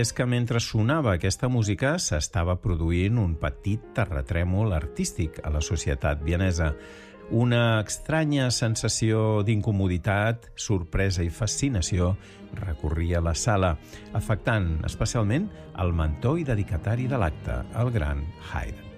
és que mentre sonava aquesta música s'estava produint un petit terratrèmol artístic a la societat vienesa. Una estranya sensació d'incomoditat, sorpresa i fascinació recorria la sala, afectant especialment el mentor i dedicatari de l'acte, el gran Haydn.